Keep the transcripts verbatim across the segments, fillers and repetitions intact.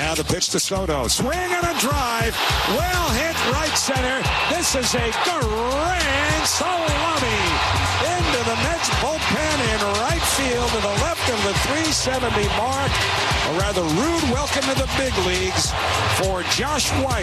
Now the pitch to Soto. Swing and a drive. Well hit right center. This is a grand salami into the Mets bullpen in right field to the left of the three seventy mark. A rather rude welcome to the big leagues for Josh White.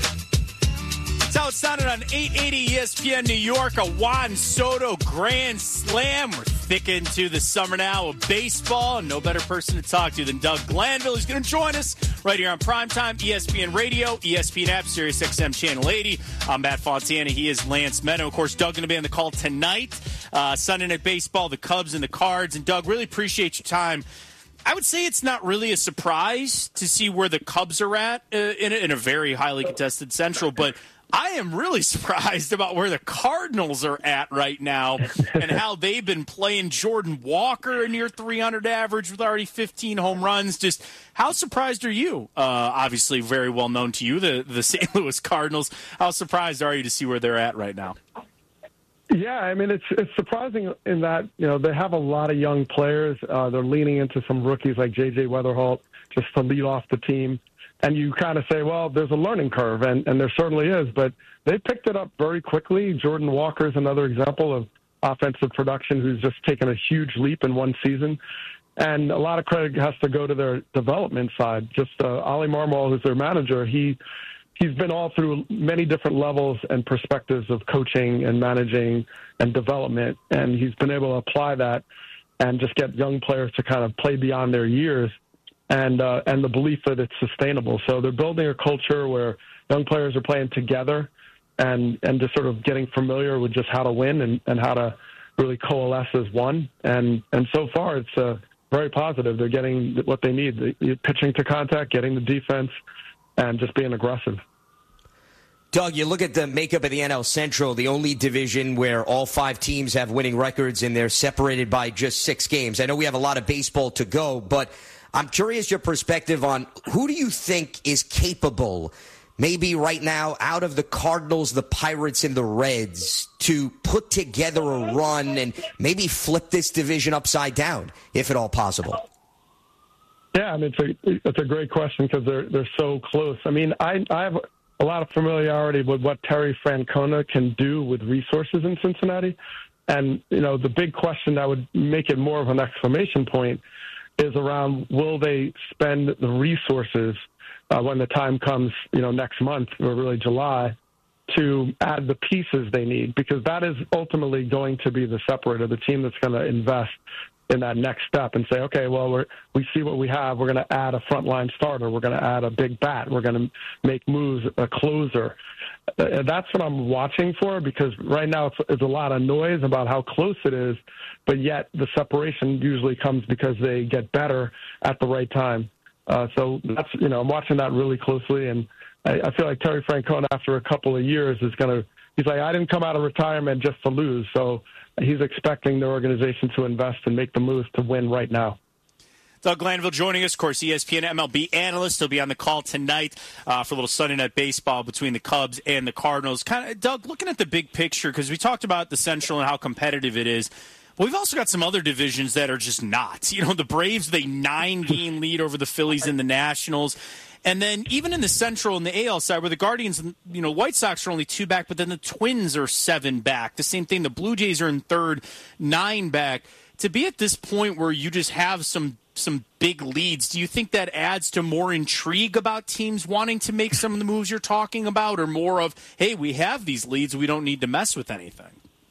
That's how it sounded on eight eighty E S P N New York. A Juan Soto grand slam. We're thick into the summer now of baseball, and no better person to talk to than Doug Glanville. He's going to join us right here on Primetime, E S P N Radio, E S P N app, Sirius X M Channel eighty. I'm Matt Fontana. He is Lance Meadow. Of course, Doug going to be on the call tonight. Uh, Sunday Night Baseball, the Cubs and the Cards. And, Doug, really appreciate your time. I would say it's not really a surprise to see where the Cubs are at uh, in, a, in a very highly contested Central, but I am really surprised about where the Cardinals are at right now and how they've been playing. Jordan Walker, a near three hundred average with already fifteen home runs. Just how surprised are you? Uh, obviously very well known to you, the, the Saint Louis Cardinals. How surprised are you to see where they're at right now? Yeah, I mean, it's it's surprising in that, you know, they have a lot of young players. Uh, they're leaning into some rookies like J J Weatherholt just to lead off the team. And you kind of say, well, there's a learning curve, and, and there certainly is. But they picked it up very quickly. Jordan Walker is another example of offensive production who's just taken a huge leap in one season. And a lot of credit has to go to their development side. Just uh, Ollie Marmol, who's their manager, he he's been all through many different levels and perspectives of coaching and managing and development. And he's been able to apply that and just get young players to kind of play beyond their years. And uh, and the belief that it's sustainable. So they're building a culture where young players are playing together and, and just sort of getting familiar with just how to win and, and how to really coalesce as one. And and so far, it's uh, very positive. They're getting what they need, the pitching to contact, getting the defense, and just being aggressive. Doug, you look at the makeup of the N L Central, the only division where all five teams have winning records and they're separated by just six games. I know we have a lot of baseball to go, but I'm curious your perspective on who do you think is capable, maybe right now, out of the Cardinals, the Pirates, and the Reds, to put together a run and maybe flip this division upside down, if at all possible? Yeah, I mean, it's a, it's a great question because they're, they're so close. I mean, I, I have a lot of familiarity with what Terry Francona can do with resources in Cincinnati. And, you know, the big question that would make it more of an exclamation point is around, will they spend the resources uh, when the time comes, you know, next month or really July, to add the pieces they need? Because that is ultimately going to be the separator, the team that's going to invest in that next step and say, okay, well, we're, we see what we have. We're going to add a frontline starter. We're going to add a big bat. We're going to make moves, a closer. Uh, that's what I'm watching for, because right now it's, it's a lot of noise about how close it is, but yet the separation usually comes because they get better at the right time. Uh, so that's, you know, I'm watching that really closely, and I, I feel like Terry Francona, after a couple of years, is going to, he's like, I didn't come out of retirement just to lose. So he's expecting the organization to invest and make the moves to win right now. Doug Glanville joining us, of course, E S P N M L B analyst. He'll be on the call tonight uh, for a little Sunday Night Baseball between the Cubs and the Cardinals. Kind of, Doug, looking at the big picture, because we talked about the Central and how competitive it is. But we've also got some other divisions that are just not. You know, the Braves, they nine-game lead over the Phillies and the Nationals. And then even in the Central and the A L side, where the Guardians, you know, White Sox are only two back, but then the Twins are seven back. The same thing, the Blue Jays are in third, nine back. To be at this point where you just have some some big leads, do you think that adds to more intrigue about teams wanting to make some of the moves you're talking about, or more of, hey, we have these leads, we don't need to mess with anything?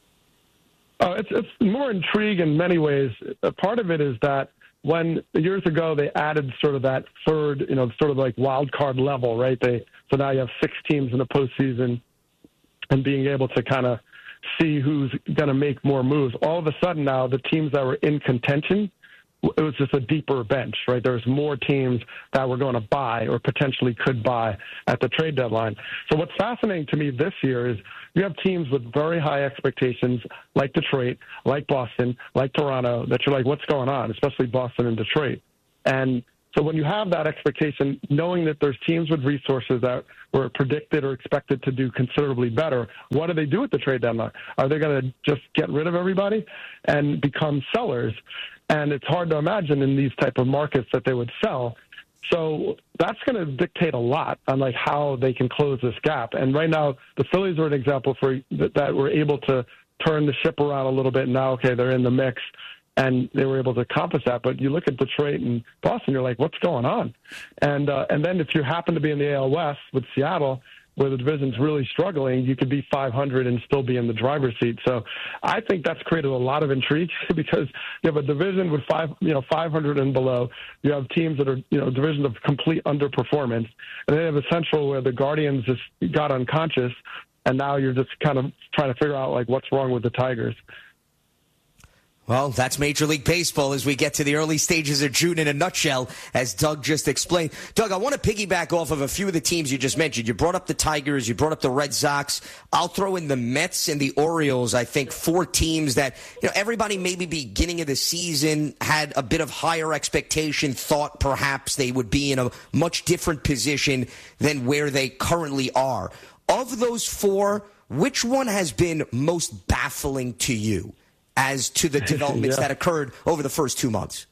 Uh, it's, it's more intrigue in many ways. A part of it is that when years ago they added sort of that third, you know, sort of like wild card level, right? They so now you have six teams in the postseason, and being able to kind of see who's going to make more moves. All of a sudden now, the teams that were in contention, it was just a deeper bench, right? There's more teams that were going to buy or potentially could buy at the trade deadline. So what's fascinating to me this year is you have teams with very high expectations, like Detroit, like Boston, like Toronto, that you're like, what's going on, especially Boston and Detroit. And so when you have that expectation, knowing that there's teams with resources that were predicted or expected to do considerably better, what do they do at the trade deadline? Are they going to just get rid of everybody and become sellers? And it's hard to imagine in these type of markets that they would sell. So that's going to dictate a lot on like how they can close this gap. And right now, the Phillies are an example for that, that were able to turn the ship around a little bit. Now, okay, they're in the mix, and they were able to accomplish that. But you look at Detroit and Boston, you're like, what's going on? And uh, and then if you happen to be in the A L West with Seattle, where the division's really struggling, you could be five hundred and still be in the driver's seat. So I think that's created a lot of intrigue because you have a division with five, you know, five hundred and below. You have teams that are, you know, divisions of complete underperformance. And then you have a Central where the Guardians just got unconscious, and now you're just kind of trying to figure out, like, what's wrong with the Tigers. Well, that's Major League Baseball as we get to the early stages of June in a nutshell, as Doug just explained. Doug, I want to piggyback off of a few of the teams you just mentioned. You brought up the Tigers. You brought up the Red Sox. I'll throw in the Mets and the Orioles. I think four teams that, you know, everybody maybe beginning of the season had a bit of higher expectation, thought perhaps they would be in a much different position than where they currently are. Of those four, which one has been most baffling to you as to the developments yeah. that occurred over the first two months?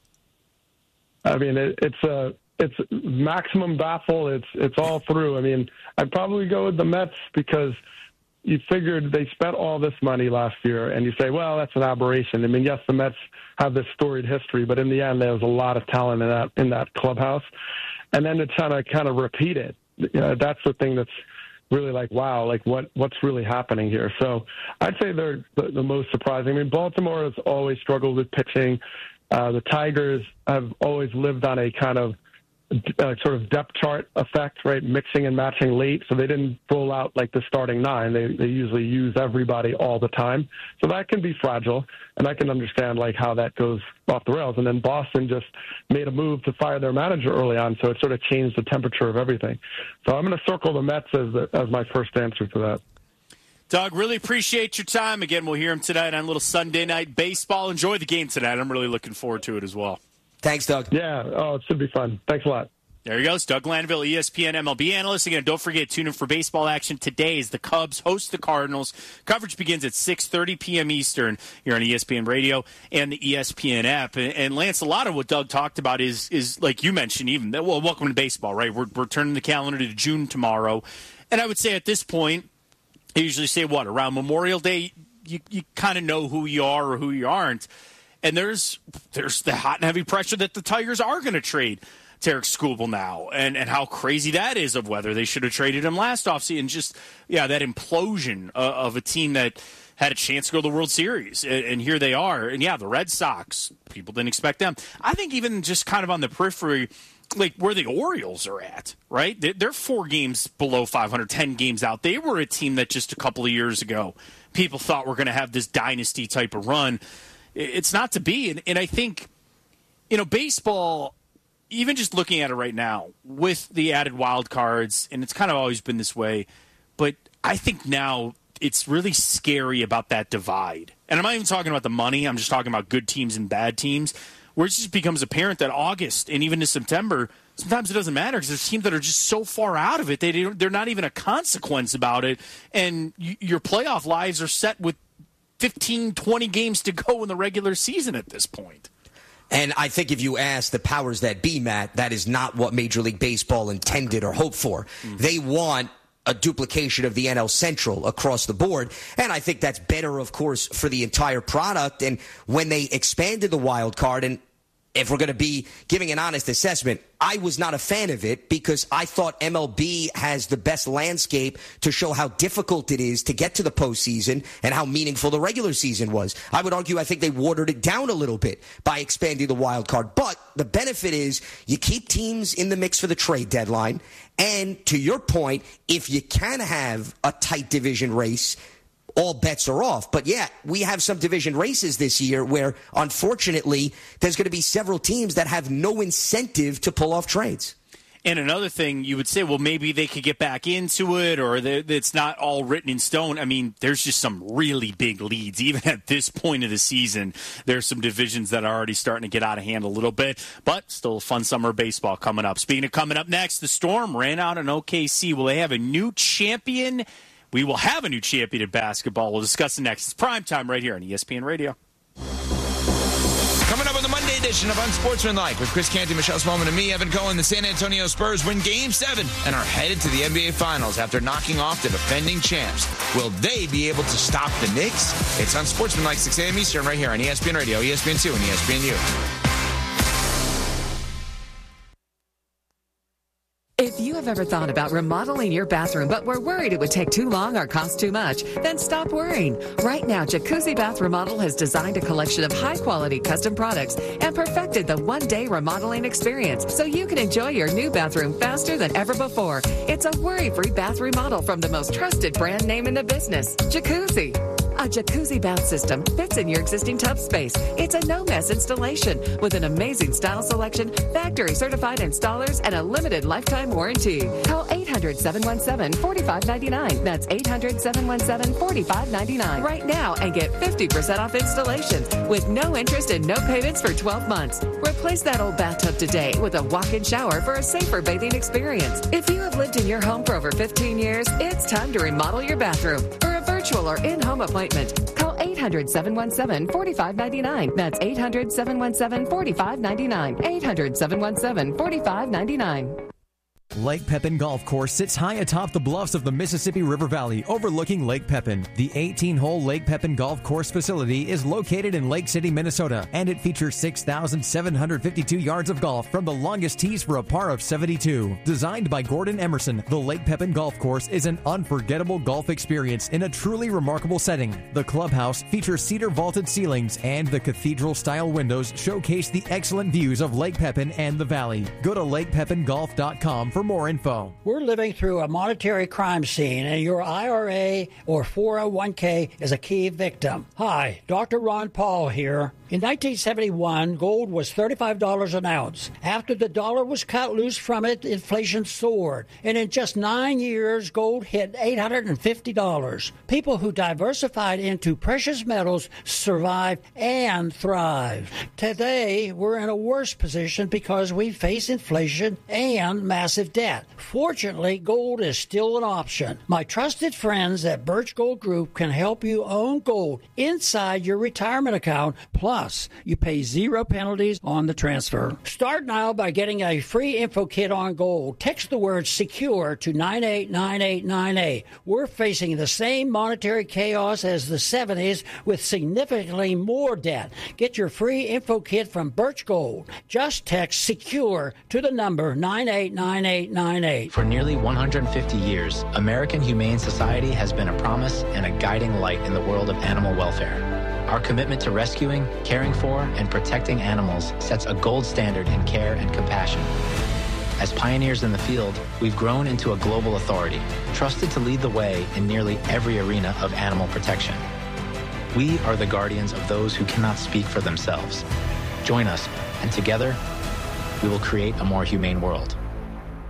I mean, it, it's a it's maximum baffle. It's it's all through. I mean, I'd probably go with the Mets because you figured they spent all this money last year, and you say, well, that's an aberration. I mean, yes, the Mets have this storied history, but in the end, there was a lot of talent in that in that clubhouse, and then to try to kind of repeat it, you know, that's the thing that's really like, wow, like what what's really happening here? So I'd say they're the, the most surprising. I mean, Baltimore has always struggled with pitching. Uh, the Tigers have always lived on a kind of uh, sort of depth chart effect, right? Mixing and matching late. So they didn't roll out like the starting nine. They they usually use everybody all the time. So that can be fragile, and I can understand like how that goes off the rails. And then Boston just made a move to fire their manager early on, so it sort of changed the temperature of everything. So I'm going to circle the Mets as the, as my first answer to that. Doug, really appreciate your time. Again, we'll hear him tonight on a little Sunday Night Baseball. Enjoy the game tonight. I'm really looking forward to it as well. Thanks, Doug. Yeah, oh, it should be fun. Thanks a lot. There he goes, Doug Glanville, E S P N M L B analyst. Again, don't forget, tune in for baseball action today as the Cubs host the Cardinals. Coverage begins at six thirty p.m. Eastern here on E S P N Radio and the E S P N app. And, and Lance, a lot of what Doug talked about is, is like you mentioned, even, well, welcome to baseball, right? We're, we're turning the calendar to June tomorrow. And I would say at this point, I usually say, what, around Memorial Day, you, you kind of know who you are or who you aren't. And there's there's the hot and heavy pressure that the Tigers are going to trade Tarik Skubal now, and, and how crazy that is of whether they should have traded him last offseason. Just, yeah, that implosion of, of a team that had a chance to go to the World Series, and, and here they are. And, yeah, the Red Sox, people didn't expect them. I think even just kind of on the periphery, like where the Orioles are at, right? They're four games below five hundred, ten games out. They were a team that just a couple of years ago people thought were going to have this dynasty type of run. It's not to be. And, and I think, you know, baseball, even just looking at it right now with the added wild cards, and it's kind of always been this way, but I think now it's really scary about that divide. And I'm not even talking about the money. I'm just talking about good teams and bad teams, where it just becomes apparent that August and even to September, sometimes it doesn't matter because there's teams that are just so far out of it. They don't, they're not even a consequence about it. And you, your playoff lives are set with fifteen, twenty games to go in the regular season at this point. And I think if you ask the powers that be, Matt, that is not what Major League Baseball intended or hoped for. Mm-hmm. They want a duplication of the N L Central across the board. And I think that's better, of course, for the entire product. And when they expanded the wild card, and if we're going to be giving an honest assessment, I was not a fan of it because I thought M L B has the best landscape to show how difficult it is to get to the postseason and how meaningful the regular season was. I would argue I think they watered it down a little bit by expanding the wild card. But the benefit is you keep teams in the mix for the trade deadline. And to your point, if you can have a tight division race, all bets are off. But, yeah, we have some division races this year where, unfortunately, there's going to be several teams that have no incentive to pull off trades. And another thing, you would say, well, maybe they could get back into it, or it's not all written in stone. I mean, there's just some really big leads. Even at this point of the season, there's some divisions that are already starting to get out of hand a little bit, but still a fun summer of baseball coming up. Speaking of coming up next, the Storm ran out in O K C. Will they have a new champion? We will have a new champion in basketball. We'll discuss it next. It's primetime right here on E S P N Radio. Coming up on the Monday edition edition of Unsportsmanlike with Chris Canty, Michelle Smallman, and me, Evan Cohen. The San Antonio Spurs win Game seven and are headed to the N B A Finals after knocking off the defending champs. Will they be able to stop the Knicks? It's Unsportsmanlike, six a.m. Eastern, right here on E S P N Radio, E S P N two, and E S P N U. If you have ever thought about remodeling your bathroom but were worried it would take too long or cost too much, then stop worrying. Right now, Jacuzzi Bath Remodel has designed a collection of high-quality custom products and perfected the one-day remodeling experience so you can enjoy your new bathroom faster than ever before. It's a worry-free bath remodel from the most trusted brand name in the business, Jacuzzi. A jacuzzi bath system fits in your existing tub space. It's a no-mess installation with an amazing style selection, factory-certified installers, and a limited lifetime warranty. Call eight hundred, seven one seven, four five nine nine. That's eight hundred, seven one seven, four five nine nine right now and get fifty percent off installations with no interest and no payments for twelve months. Replace that old bathtub today with a walk-in shower for a safer bathing experience. If you have lived in your home for over fifteen years, it's time to remodel your bathroom. For a virtual or in-home appointment, call eight hundred, seven one seven, four five nine nine. That's eight hundred, seven one seven, four five nine nine. eight hundred, seven one seven, four five nine nine. Lake Pepin Golf Course sits high atop the bluffs of the Mississippi River Valley, overlooking Lake Pepin. The eighteen-hole Lake Pepin Golf Course facility is located in Lake City, Minnesota, and it features six thousand seven hundred fifty-two yards of golf from the longest tees for a par of seventy-two. Designed by Gordon Emerson, the Lake Pepin Golf Course is an unforgettable golf experience in a truly remarkable setting. The clubhouse features cedar vaulted ceilings, and the cathedral-style windows showcase the excellent views of Lake Pepin and the valley. Go to lake pepin golf dot com for more info. We're living through a monetary crime scene, and your I R A or four oh one k is a key victim. Hi, Doctor Ron Paul here. In nineteen seventy-one, gold was thirty-five dollars an ounce. After the dollar was cut loose from it, inflation soared. And in just nine years, gold hit eight hundred fifty dollars. People who diversified into precious metals survived and thrived. Today, we're in a worse position because we face inflation and massive debt. Fortunately, gold is still an option. My trusted friends at Birch Gold Group can help you own gold inside your retirement account. Plus, you pay zero penalties on the transfer. Start now by getting a free info kit on gold. Text the word SECURE to nine eight nine eight nine eight. We're facing the same monetary chaos as the seventies with significantly more debt. Get your free info kit from Birch Gold. Just text SECURE to the number nine eight nine eight nine eight. For nearly one hundred fifty years, American Humane Society has been a promise and a guiding light in the world of animal welfare. Our commitment to rescuing, caring for, and protecting animals sets a gold standard in care and compassion. As pioneers in the field, we've grown into a global authority, trusted to lead the way in nearly every arena of animal protection. We are the guardians of those who cannot speak for themselves. Join us, and together, we will create a more humane world.